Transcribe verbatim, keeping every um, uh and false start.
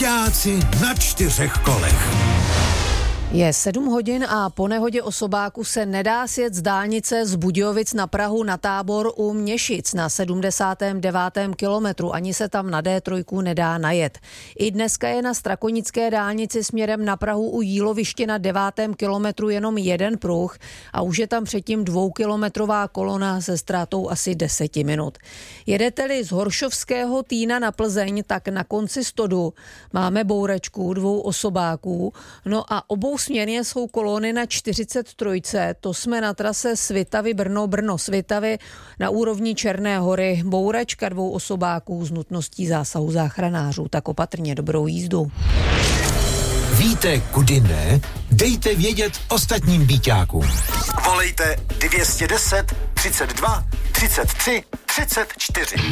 Vojáci na čtyřech kolech. Je sedm hodin a po nehodě osobáku se nedá sjet z dálnice z Budějovic na Prahu na Tábor u Měšic na sedmdesátém devátém kilometru. Ani se tam na dé tři nedá najet. I dneska je na strakonické dálnici směrem na Prahu u Jíloviště na devátém kilometru jenom jeden pruh a už je tam předtím dvoukilometrová kolona se ztrátou asi deseti minut. Jedete-li z Horšovského Týna na Plzeň, tak na konci Stodu máme bouračku dvou osobáků, no a obou směrně jsou kolony na čtyřicet tři, to jsme na trase Svitavy Brno, Brno Svitavy na úrovni Černé hory. Bouračka dvou osobáků s nutností zásahu záchranářů, tak opatrně, dobrou jízdu. Víte, kudy ne? Dejte vědět ostatním býťákům. Volejte dvě stě deset, třicet dva, třicet tři, třicet čtyři.